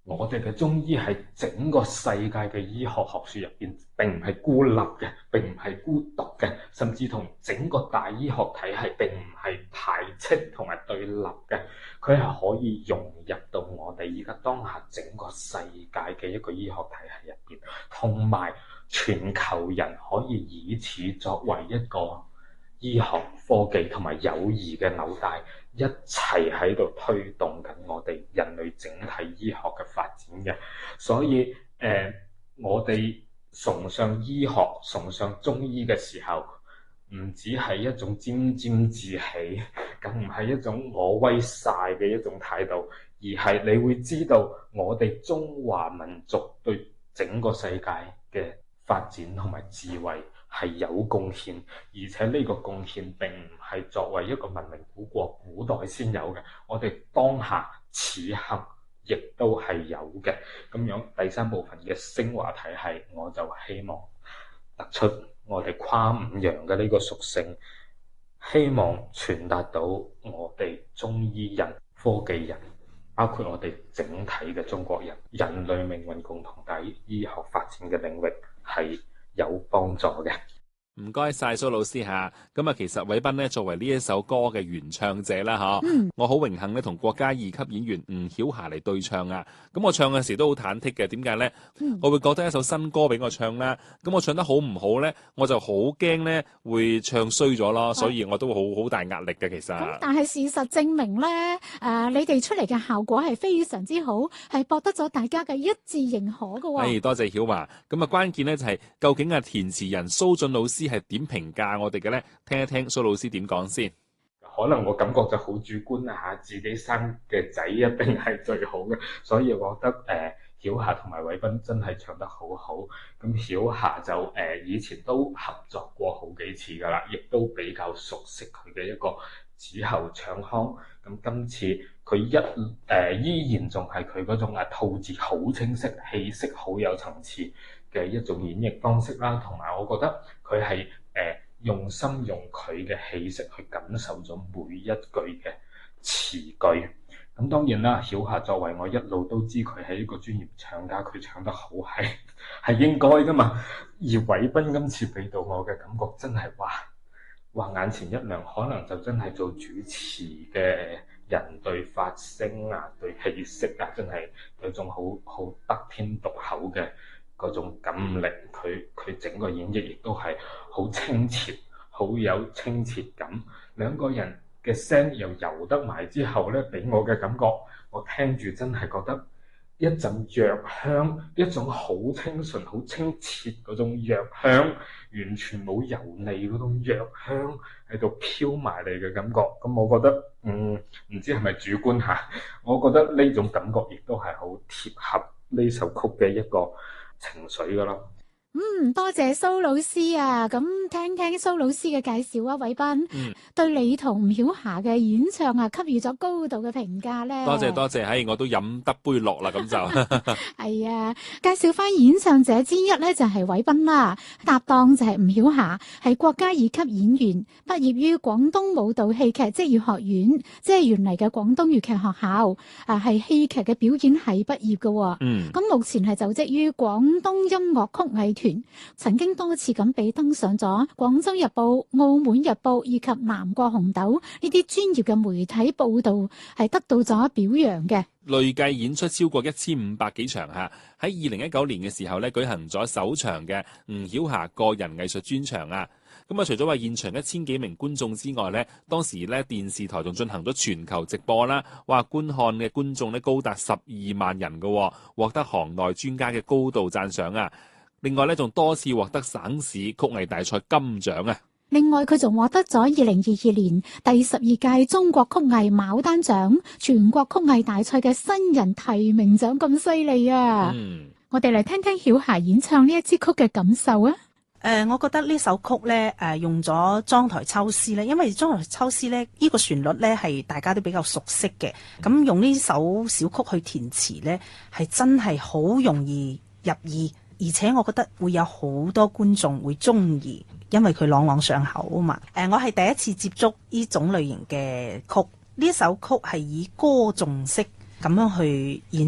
我哋嘅中醫喺整個世界嘅醫學學說入邊，並唔係孤立嘅，並唔係孤獨嘅，甚至同整個大醫學體系並唔係排斥同埋對立嘅。佢係可以融入到我哋而家當下整個世界嘅一個醫學體系入邊，同埋全球人可以以此作為一個醫學科技同埋友誼嘅紐帶，一齊喺度推動緊我哋人類整體醫學嘅發展嘅。所以我哋崇尚醫學、崇尚中醫嘅時候，唔只係一種沾沾自喜，更唔係一種我威晒嘅一種態度，而係你會知道我哋中華民族對整個世界嘅發展同埋智慧係有貢獻，而且呢個貢獻並唔係作為一個文明古國古代先有嘅，我哋當下此刻亦都係有嘅。咁樣第三部分嘅升華體系，我就希望突出我哋跨五陽嘅呢個屬性，希望傳達到我哋中醫人、科技人，包括我哋整體嘅中國人，人類命運共同體醫學發展嘅領域係有幫助嘅。 唔該晒蘇老師吓，咁啊其實韋斌呢作為呢一首歌嘅原唱者啦嗬，我好榮幸咧同國家二級演員吳曉霞嚟對唱啊，咁我唱嘅時都好忐忑嘅，點解呢？我會覺得一首新歌俾我唱啦，咁我唱得好唔好呢？我就好驚呢會唱衰咗咯，所以我都好大壓力嘅其實。 咁但係事實證明呢，你哋出嚟嘅效果係非常之好，係博得咗大家嘅一致認可嘅。 多謝曉華，咁啊關鍵呢就係究竟啊填詞人蘇雋老師係點評價我哋嘅呢？聽一聽蘇老師點講先。 可能我感覺就好主觀啦嚇，自己生嘅仔一定係最好嘅，所以我覺得曉霞同埋韋斌真係唱得好好。咁曉霞就以前都合作過好幾次㗎啦，亦都比較熟悉佢嘅一個子喉唱腔。咁今次佢依然仲係佢嗰種吐字好清晰、氣息好有層次嘅一種演繹方式啦，同埋我覺得佢係用心用佢嘅氣息去感受咗每一句嘅詞句。咁當然啦，曉霞作為我一路都知佢係一個專業唱家，佢唱得好係應該噶嘛。而韋斌今次俾到我嘅感覺真係哇眼前一亮，可能就真係做主持嘅人對發聲啊、對氣息啊，真係有種好得天獨厚嘅嗰種感力。佢整個演繹亦都係好清澈，好有清澈感。兩個人嘅聲又游得埋之後咧，俾我嘅感覺，我聽住真係覺得一陣藥香，一種好清純、好清澈嗰種藥香，完全冇油膩嗰種藥香喺度飄埋嚟嘅感覺。咁我覺得唔知係咪主觀下，我覺得呢種感覺亦都係好貼合呢首曲嘅一個情緒噶咯。 多謝蘇老師啊！咁聽聽蘇老師嘅介紹啊，韋斌，對你同吳曉霞嘅演唱啊，給予咗高度嘅評價咧。 多謝，我都飲得杯落啦，咁就係啊！介紹翻演唱者之一咧，就係韋斌啦，搭檔就係吳曉霞，係國家二級演員，畢業於廣東舞蹈戲劇職業學院，即係原嚟嘅廣東粵劇學校，係戲劇嘅表演系畢業嘅。咁目前係就職於廣東音樂曲藝團，曾經多次咁被登上咗《廣州日報》、《澳門日報》以及《南國紅豆》呢啲專業嘅媒體報道，係得到咗表揚嘅。 累計演出超過1500幾場嚇。喺2019年嘅時候咧，舉行咗首場嘅吳曉霞個人藝術專場啊。咁啊，除咗話現場1000幾名觀眾之外咧，當時咧電視台仲進行咗全球直播啦，話觀看嘅觀眾咧高達12萬人嘅，獲得行內專家嘅高度讚賞啊。另外咧，仲多次獲得省市曲藝大賽金獎啊！ 另外，佢仲獲得咗2022年第12屆中國曲藝牡丹獎、全國曲藝大賽嘅新人提名獎，咁犀利啊！我哋嚟聽聽曉霞演唱呢一支曲嘅感受啊！ 我覺得呢首曲咧，用咗莊台秋思咧，因為莊台秋思咧呢個旋律咧係大家都比較熟悉嘅，咁用呢首小曲去填詞咧，係真係好容易入耳。而且我覺得會有好多觀眾會中意，因為佢朗朗上口啊嘛。我係第一次接觸呢種類型嘅曲，呢首曲係以歌頌式咁樣去演